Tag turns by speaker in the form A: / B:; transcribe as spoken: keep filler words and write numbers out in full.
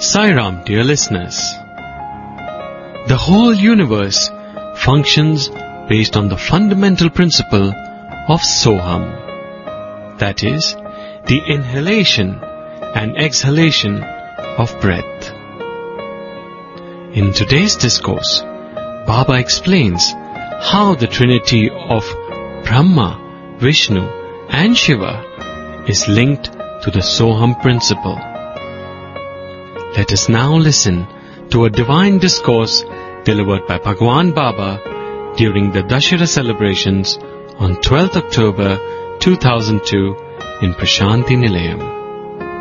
A: Sai Ram, dear listeners. The whole universe functions based on the fundamental principle of Soham. That is, the inhalation and exhalation of breath. In today's discourse, Baba explains how the trinity of Brahma, Vishnu and Shiva is linked to the Soham principle. Let us now listen to a divine discourse delivered by Bhagwan Baba during the Dashera celebrations on twelfth October two thousand two in Prashanti Nilayam.